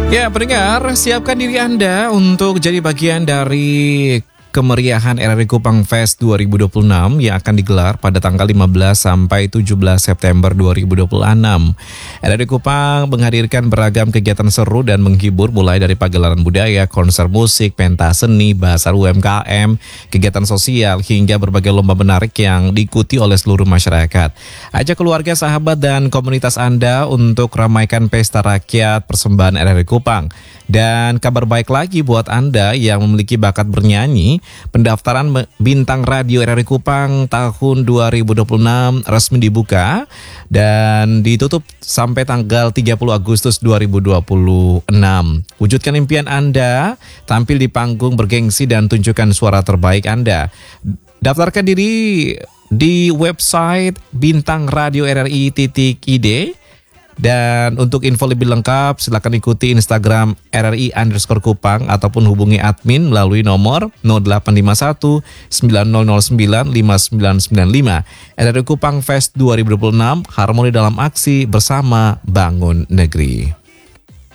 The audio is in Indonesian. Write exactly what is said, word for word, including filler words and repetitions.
Ya, pendengar, siapkan diri Anda untuk jadi bagian dari kemeriahan R R I Kupang Fest dua ribu dua puluh enam yang akan digelar pada tanggal lima belas sampai tujuh belas September dua ribu dua puluh enam. R R I Kupang menghadirkan beragam kegiatan seru dan menghibur mulai dari pagelaran budaya, konser musik, pentas seni, bazar U M K M, kegiatan sosial hingga berbagai lomba menarik yang diikuti oleh seluruh masyarakat. Ajak keluarga, sahabat dan komunitas Anda untuk ramaikan pesta rakyat persembahan R R I Kupang. Dan kabar baik lagi buat Anda yang memiliki bakat bernyanyi, pendaftaran Bintang Radio R R I Kupang tahun dua ribu dua puluh enam resmi dibuka dan ditutup sampai tanggal tiga puluh Agustus dua ribu dua puluh enam. Wujudkan impian Anda, tampil di panggung bergengsi dan tunjukkan suara terbaik Anda. Daftarkan diri di website bintang radio r r i titik i d. Dan untuk info lebih lengkap silakan ikuti Instagram R R I underscore Kupang ataupun hubungi admin melalui nomor nol delapan lima satu sembilan nol nol sembilan lima sembilan sembilan lima. R R I Kupang Fest dua ribu dua puluh enam, harmoni dalam aksi bersama bangun negeri.